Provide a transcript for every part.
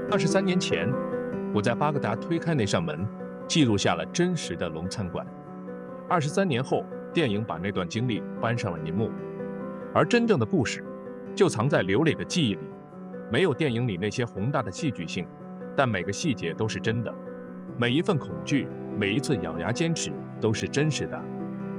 23年前，我在巴格达推开那扇门，记录下了真实的龙餐馆。23年后，电影把那段经历搬上了银幕，而真正的故事就藏在刘磊的记忆里。没有电影里那些宏大的戏剧性，但每个细节都是真的，每一份恐惧，每一次咬牙坚持都是真实的。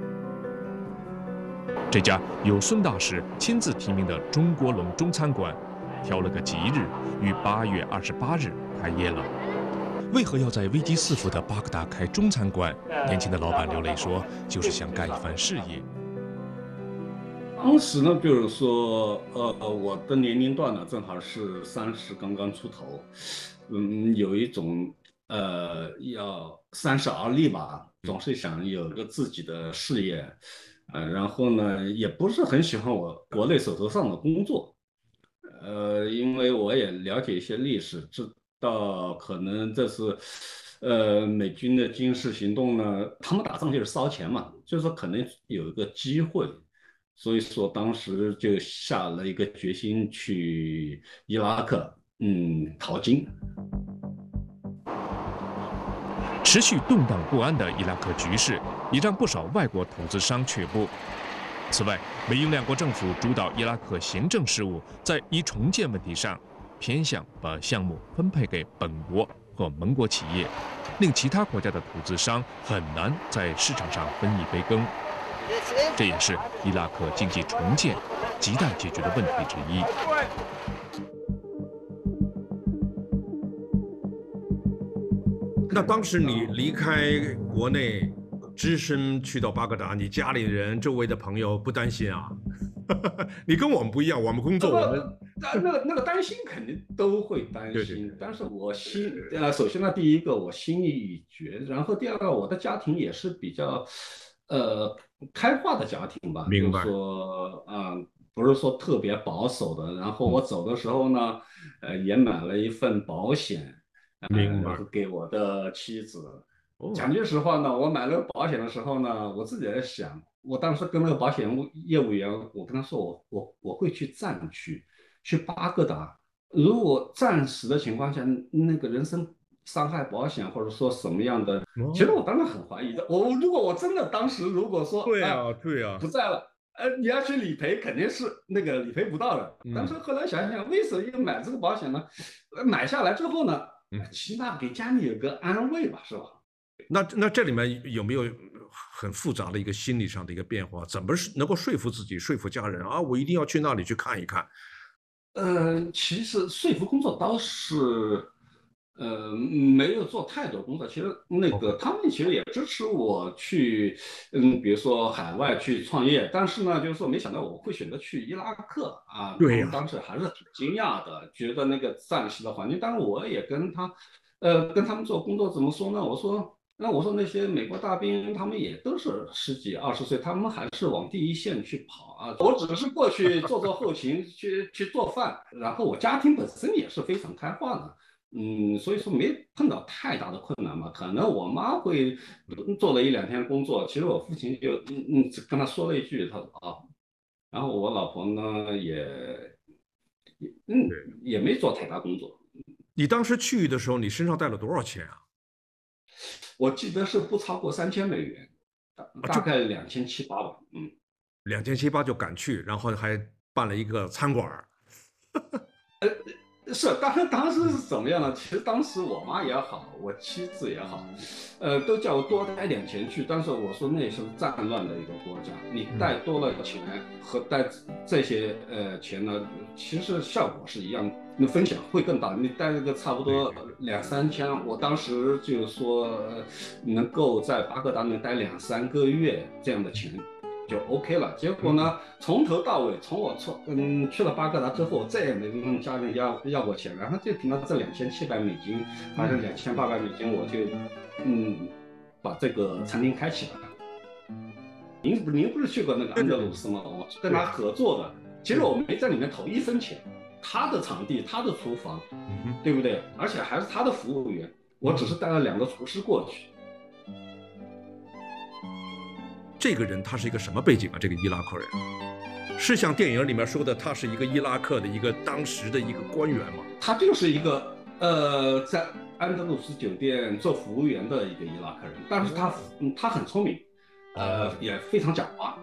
这家由孙大师亲自提名的中国龙中餐馆，挑了个吉日，于8月28日开业了。为何要在危机四伏的巴格达开中餐馆？年轻的老板刘磊说，就是想干一番事业。 当时呢，就是说，我的年龄段呢，正好是30刚刚出头，有一种要30而立吧，总是想有个自己的事业，然后呢，也不是很喜欢我国内手头上的工作，因为我也了解一些历史，知道可能这是，美军的军事行动呢，他们打仗就是烧钱嘛，就是说可能有一个机会。所以说，当时就下了一个决心去伊拉克，淘金。 持续动荡不安的伊拉克局势，也让不少外国投资商却步。此外，美英两国政府主导伊拉克行政事务，在一重建问题上，偏向把项目分配给本国和盟国企业，令其他国家的投资商很难在市场上分一杯羹。这也是伊拉克经济重建亟待解决的问题之一。 那当时你离开国内，只身去到巴格达，你家里人、周围的朋友不担心啊？你跟我们不一样，我们工作，我们那个担心肯定都会担心， 对， 但是我首先呢，第一个我心意已决，然后第二个我的家庭也是比较开化的家庭吧， 明白。 就是说不是说特别保守的。然后我走的时候呢，也买了一份保险， 明白。 然后给我的妻子。 哦， 讲句实话呢，我买那个保险的时候呢，我自己在想，我当时跟那个保险业务员，我跟他说我会去战区，去巴格达。如果暂时的情况下，那个人身伤害保险或者说什么样的，其实我当时很怀疑的。如果我真的当时如果说对啊， 不在了，你要去理赔，肯定是那个理赔不到的。但是后来想想，为什么要买这个保险呢？买下来之后呢，起码给家里有个安慰吧，是吧？ 那这里面有没有很复杂的一个心理上的一个变化？怎么能够说服自己、说服家人啊？我一定要去那里去看一看。 其实说服工作倒是，没有做太多工作。其实那个他们其实也支持我去，比如说海外去创业。但是呢，就是说没想到我会选择去伊拉克啊。 对呀， 当时还是挺惊讶的，觉得那个暂时的环境。当然我也跟他们做工作怎么说呢？我说那些美国大兵，他们也都是10几20岁，他们还是往第一线去跑啊。我只是过去做后勤，去做饭。然后我家庭本身也是非常开化的，所以说没碰到太大的困难嘛。可能我妈会做了1、2天工作，其实我父亲就跟他说了一句，他说啊，然后我老婆呢也没做太大工作。 你当时去的时候，你身上带了多少钱啊？ 我记得是不超过$3000，大概2700-2800吧。 2700就赶去，然后还办了一个餐馆。 是，当时是怎么样呢？其实当时我妈也好，我妻子也好，都叫我多带点钱去。但是我说那是战乱的一个国家，你带多了钱和带这些钱呢，其实效果是一样，那风险会更大。你带这个差不多2、3千，我当时就说能够在巴格达能待2、3个月这样的钱就 OK 了。结果呢，从头到尾，从我去了巴格达之后，再也没跟家里要过钱，然后就凭到这$2700，还是$2800，我就把这个餐厅开起来了。您不是去过那个安德鲁斯吗？我跟他合作的，其实我没在里面投1分钱，他的场地，他的厨房，对不对？而且还是他的服务员，我只是带了2个厨师过去。 这个人他是一个什么背景啊？这个伊拉克人是像电影里面说的，他是一个伊拉克的一个当时的一个官员吗？ 他就是一个在安德鲁斯酒店做服务员的一个伊拉克人，但是他很聪明，也非常狡猾。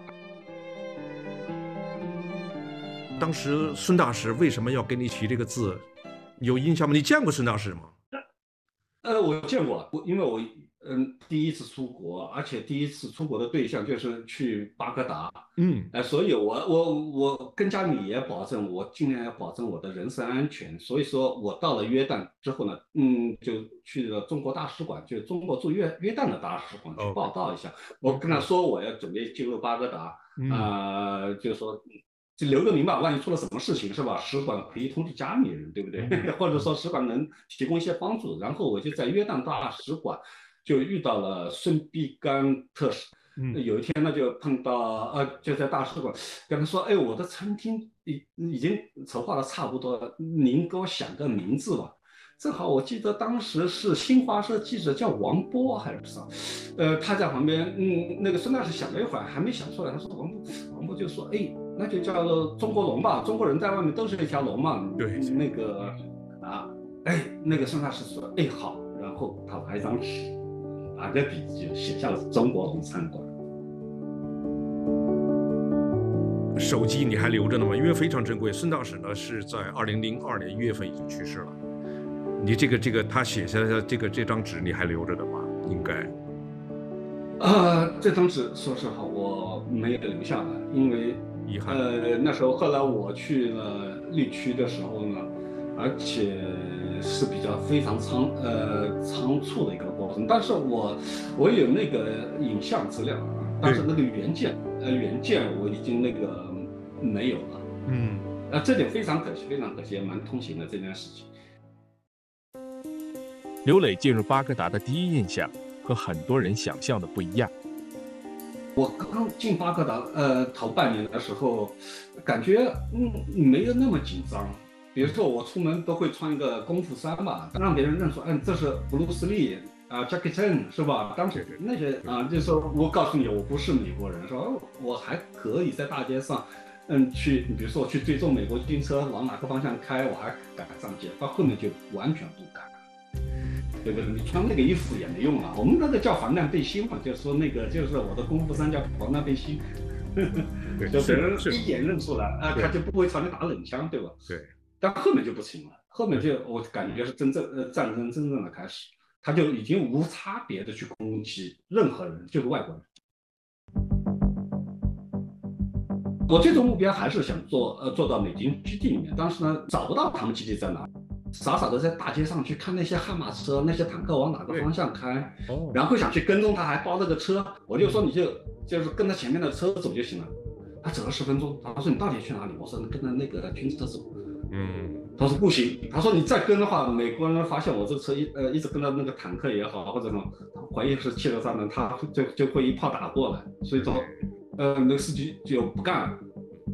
当时孙大使为什么要给你起这个字？有印象吗？你见过孙大使吗？ 我见过，因为我第一次出国，而且第一次出国的对象就是去巴格达，所以我跟家里也保证，我尽量要保证我的人身安全。所以说我到了约旦之后呢，就去了中国大使馆，就中国驻约旦的大使馆去报道一下。我跟他说我要准备进入巴格达，就是说。就留个名吧，万一出了什么事情是吧？使馆可以通知家里人，对不对？或者说使馆能提供一些帮助。然后我就在约旦大使馆就遇到了孙必干特使。有一天呢，就碰到就在大使馆跟他说，哎，我的餐厅已经筹划的差不多了，您给我想个名字吧。正好我记得当时是新华社记者叫王波还是啥，他在旁边，那个孙大使想了一会儿还没想出来，他说王波就说，哎，那就叫做中国龙吧，中国人在外面都是一条龙嘛。 对， 那个那个孙大使说，哎好，然后他拿一张纸，拿个笔就写下了中国龙餐馆。 手机你还留着呢吗？因为非常珍贵。孙大使呢是在2002年1月份已经去世了。你这个他写下的这张纸你还留着的吗？应该。 这张纸说实话我没有留下来，因为遗憾。 那时候后来我去了绿区的时候呢，而且是比较非常仓促的一个过程。但是我有那个影像资料啊，但是那个原件我已经那个没有了。这点非常可惜，非常可惜，也蛮痛心的这件事情。 刘磊进入巴格达的第一印象和很多人想象的不一样。 我刚进巴格达头半年的时候，感觉没有那么紧张。比如说我出门都会穿一个功夫衫吧，让别人认出，这是布鲁斯利Jackie Chan 是吧？当时那些就是说我告诉你我不是美国人，说我还可以在大街上去，比如说我去追踪美国军车往哪个方向开，我还敢上街。到后面就完全不敢。对不对？你穿那个衣服也没用啊，我们那个叫防弹背心嘛，就是说那个就是我的功夫衫叫防弹背心，就别人一眼认出来他就不会朝你打冷枪，对吧？ 对。 但后面就不行了，后面就我感觉是战争真正的开始，他就已经无差别的去攻击任何人，就是外国人。我最终目标还是想做到美军基地里面，当时呢找不到他们基地在哪。傻傻的在大街上去看那些悍马车、那些坦克往哪个方向开，然后想去跟踪他，还包了个车。我就说你就是跟着前面的车走就行了。他走了10分钟，他说你到底去哪里？我说你跟着那个军车走。他说不行，他说你再跟的话，美国人发现我这车一直跟着那个坦克也好，或者什么怀疑是汽车炸弹，他就会一炮打过来。所以说，那个司机就不干了。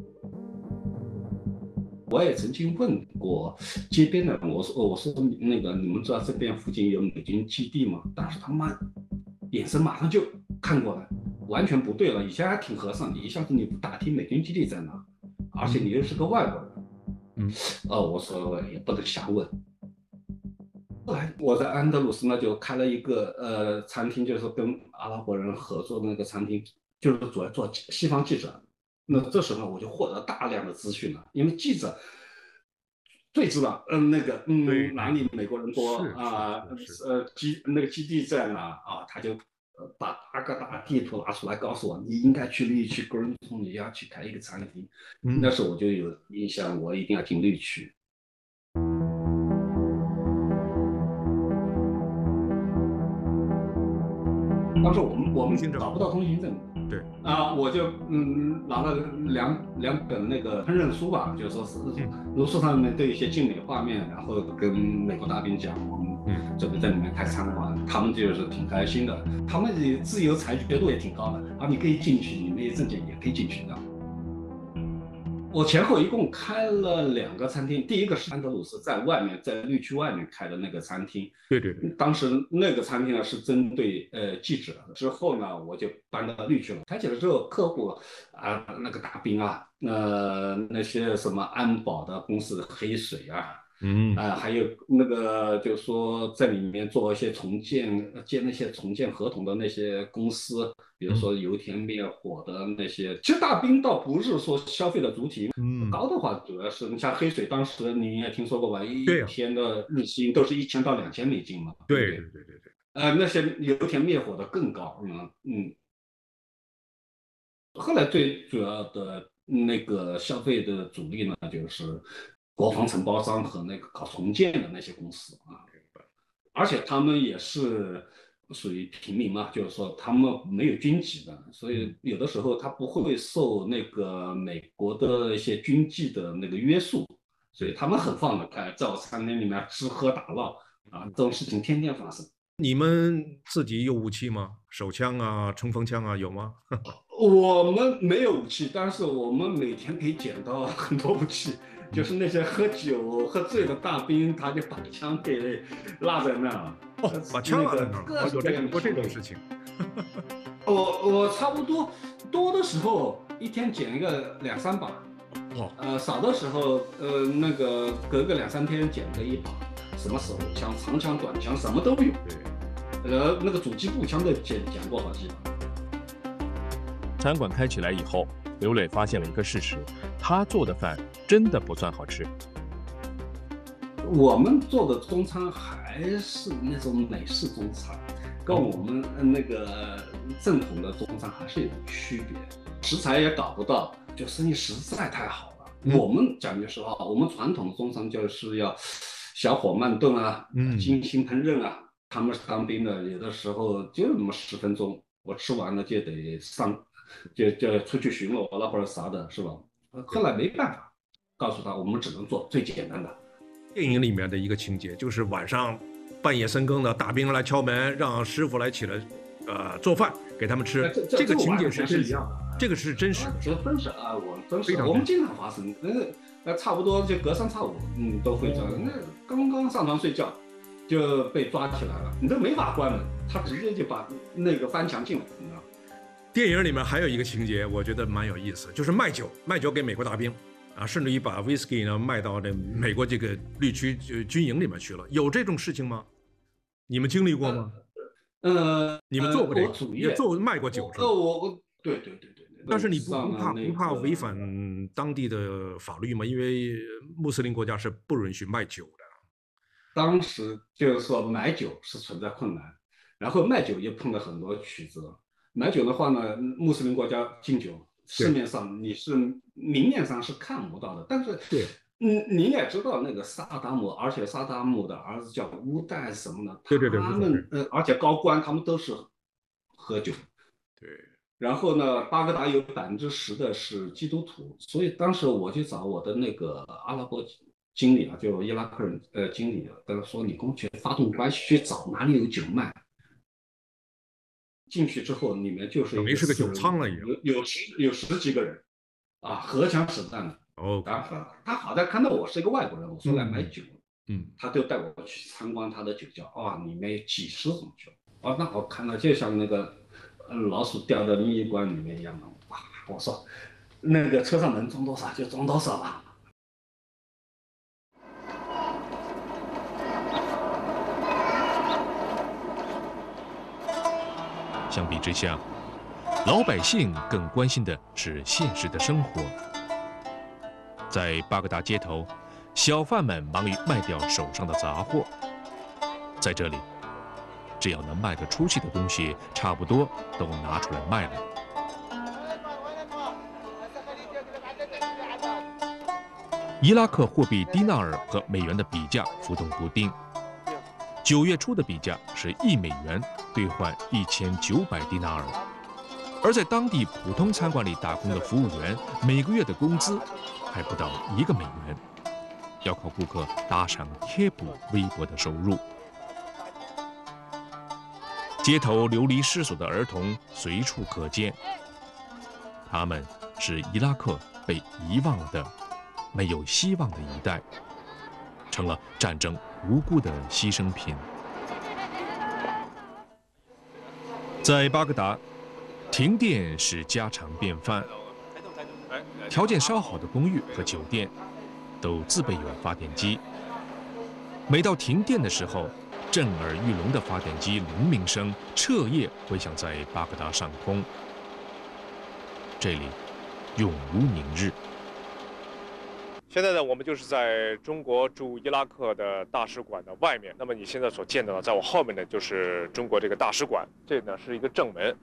我也曾经问过街边的人，我说那个你们知道这边附近有美军基地吗？但是他妈眼神马上就看过来，完全不对了。以前还挺和善，你一下子你不打听美军基地在哪，而且你又是个外国人，我说也不能瞎问。后来我在安德鲁斯呢就开了一个餐厅，就是跟阿拉伯人合作的那个餐厅，就是主要做西方记者。那这时候我就获得大量的资讯了，因为记者最知道哪里美国人多那个基地在哪他就把巴格达地图拿出来告诉我，你应该去绿区Green Zone，你要去开一个餐厅。那时候我就有印象，我一定要进绿区。当时我们找不到通行证。 对我就拿了两本那个烹饪书吧，就说是书上面都有一些精美画面，然后跟美国大兵讲，我们准备在里面开餐馆，他们就是挺开心的，他们的自由裁决度也挺高的，你可以进去，你没有证件也可以进去的。我前后一共开了2个餐厅，第一个是安德鲁斯在外面，在绿区外面开的那个餐厅。 对， 当时那个餐厅呢是针对记者，之后呢我就搬到绿区了。开起来之后，客户那个大兵那些什么安保的公司的黑水还有那个就是说在里面做一些重建，建那些重建合同的那些公司，比如说油田灭火的那些。其实大兵倒不是说消费的主体，高的话主要是你像黑水，当时你也听说过吧？一天的日薪都是1000到2000美金嘛。 对。 那些油田灭火的更高，后来最主要的那个消费的主力呢，就是国防承包商和那个搞重建的那些公司啊，而且他们也是属于平民嘛，就是说他们没有军籍的，所以有的时候他不会受那个美国的一些军纪的那个约束，所以他们很放得开，在我餐厅里面吃喝打闹啊，这种事情天天发生。 你们自己有武器吗？手枪啊、冲锋枪啊，有吗？ 我们没有武器，但是我们每天可以捡到很多武器。就是那些喝酒喝醉的大兵，他就把枪给落在那儿。 把枪落在那儿，我有过这种事情。 我差不多多的时候一天捡一个2、3把，少的时候那个隔个2、3天捡个1把，什么手枪、长枪、短枪什么都有。那个主机步枪都捡过好几把。 餐馆开起来以后，刘磊发现了一个事实，他做的饭真的不算好吃。 我们做的中餐还是那种美式中餐，跟我们那个正统的中餐还是有区别，食材也搞不到，就生意实在太好了。我们讲句实话，我们传统的中餐就是要小火慢炖啊，精心烹饪啊。他们当兵的，有的时候就那么10分钟，我吃完了就得就出去巡逻了或者啥的，是吧？后来没办法，告诉他我们只能做最简单的。 电影里面的一个情节就是晚上半夜深更的，大兵来敲门，让师傅来起来，做饭给他们吃。这个情节是真实的，这个是真实的。 这真是啊，我们经常发生，那差不多就隔3差5，都会这样。那刚刚上床睡觉就被抓起来了，你都没法关门，他直接就把那个翻墙进来，你知道。 电影里面还有一个情节，我觉得蛮有意思，就是卖酒给美国大兵，甚至于把 whisky 呢卖到这美国这个绿区军营里面去了，有这种事情吗？你们经历过吗？你们做过这个，也卖过酒是吧？ 对。 但是你不怕违反当地的法律吗？因为穆斯林国家是不允许卖酒的。 当时就是说买酒是存在困难，然后卖酒也碰到很多曲折。买酒的话呢，穆斯林国家禁酒，市面上你是明面上是看不到的，但是你也知道那个萨达姆，而且萨达姆的儿子叫乌代什么的，他们而且高官他们都是喝酒。 对。 然后呢，巴格达有10%的是基督徒，所以当时我去找我的那个阿拉伯经理啊，就伊拉克人经理啊，跟他说你跟我去发动关系去找哪里有酒卖。进去之后，里面就是等于是个酒仓了， 有10几个人，荷枪实弹的。然后他好在看到我是一个外国人，我说来买酒，他就带我去参观他的酒窖，里面有几十种酒，那我看到就像那个老鼠掉到蜜罐里面一样的，我说那个车上能装多少就装多少吧。 相比之下，老百姓更关心的是现实的生活。在巴格达街头，小贩们忙于卖掉手上的杂货。在这里，只要能卖得出去的东西，差不多都拿出来卖了。伊拉克货币迪纳尔和美元的比价浮动不定。9月初的比价是1美元兑换1900迪纳尔，而在当地普通餐馆里打工的服务员，每个月的工资还不到1个美元，要靠顾客打赏贴补微薄的收入。街头流离失所的儿童随处可见，他们是伊拉克被遗忘了的、没有希望的一代，成了战争无辜的牺牲品。在巴格达，停电是家常便饭。条件稍好的公寓和酒店都自备有发电机， 每到停电的时候，震耳欲聋的发电机轰鸣声彻夜回响在巴格达上空。这里永无宁日。 现在呢，我们就是在中国驻伊拉克的大使馆的外面。那么你现在所见到的，在我后面呢，就是中国这个大使馆。这呢是一个正门。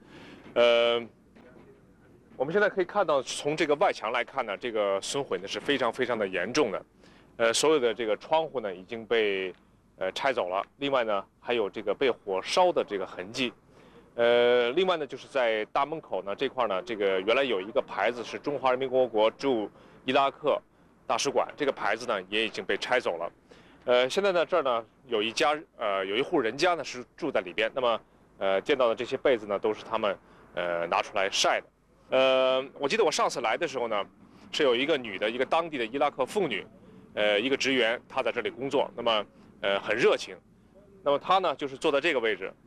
我们现在可以看到，从这个外墙来看呢，这个损毁呢是非常的严重的。所有的这个窗户呢已经被拆走了。另外呢，还有这个被火烧的这个痕迹。另外呢，就是在大门口呢这块呢，这个原来有一个牌子是中华人民共和国驻伊拉克大使馆，这个牌子呢也已经被拆走了。现在呢这儿呢有一户人家呢是住在里边。那么见到的这些被子呢都是他们拿出来晒的。我记得我上次来的时候呢，是有一个当地的伊拉克妇女，一个职员，她在这里工作，那么很热情。那么她呢就是坐在这个位置。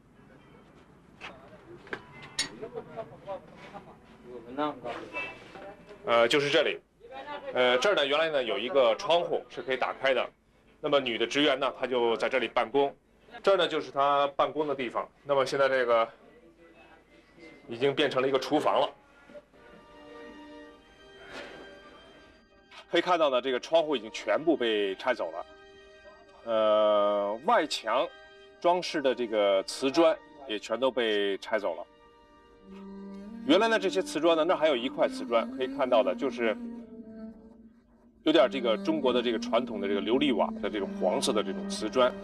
就是这里。这儿呢原来呢有一个窗户是可以打开的。那么女的职员呢，她就在这里办公。这儿呢就是她办公的地方。那么现在这个已经变成了一个厨房了。可以看到呢，这个窗户已经全部被拆走了。外墙装饰的这个瓷砖也全都被拆走了。原来呢，这些瓷砖呢，那还有一块瓷砖，可以看到的就是有点这个中国的这个传统的这个琉璃瓦的这种黄色的这种瓷砖。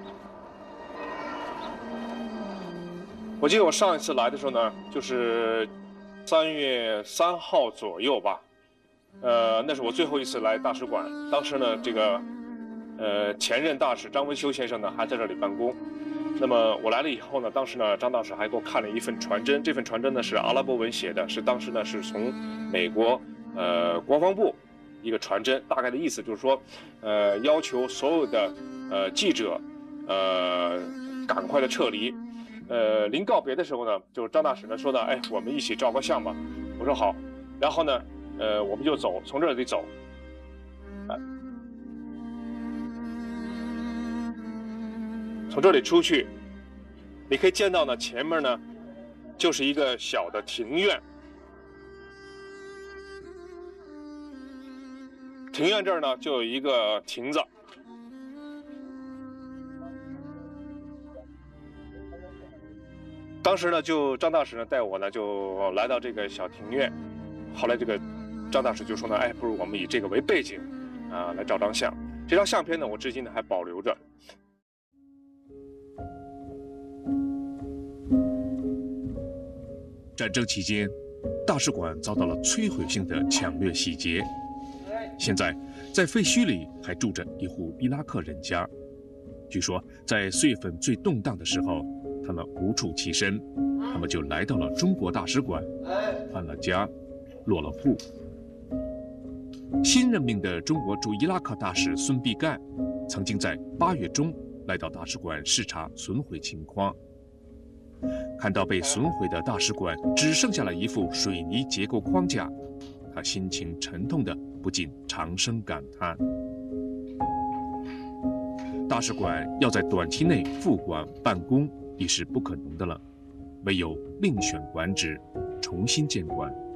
我记得我上一次来的时候呢，就是3月3号左右吧。那是我最后一次来大使馆。当时呢，这个前任大使张文修先生呢还在这里办公。那么我来了以后呢，当时呢张大使还给我看了一份传真，这份传真呢是阿拉伯文写的，当时呢是从美国国防部一个传真，大概的意思就是说，要求所有的记者赶快的撤离。临告别的时候呢，就张大使呢说呢，哎，我们一起照个相吧。我说好，然后呢，我们就走，从这里走。从这里出去，你可以见到呢，前面呢就是一个小的庭院。庭院这儿呢就有一个亭子。当时呢，就张大使呢带我呢就来到这个小庭院。后来这个张大使就说呢，哎，不如我们以这个为背景来照张相。这张相片呢，我至今呢还保留着。 战争期间，大使馆遭到了摧毁性的抢掠洗劫。现在，在废墟里还住着一户伊拉克人家。据说，在4月份最动荡的时候，他们无处栖身，他们就来到了中国大使馆，安了家，落了户。新任命的中国驻伊拉克大使孙必干，曾经在8月中来到大使馆视察损毁情况。看到被损毁的大使馆只剩下了一副水泥结构框架，他心情沉痛的不禁长声感叹：大使馆要在短期内复馆办公已是不可能的了，唯有另选馆址，重新建馆。